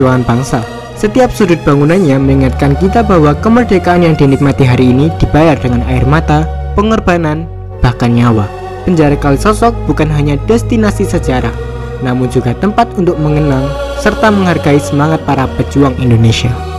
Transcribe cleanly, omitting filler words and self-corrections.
perjuangan bangsa. Setiap sudut bangunannya mengingatkan kita bahwa kemerdekaan yang dinikmati hari ini dibayar dengan air mata, pengorbanan, bahkan nyawa. Penjara Kalisosok bukan hanya destinasi sejarah, namun juga tempat untuk mengenang serta menghargai semangat para pejuang Indonesia.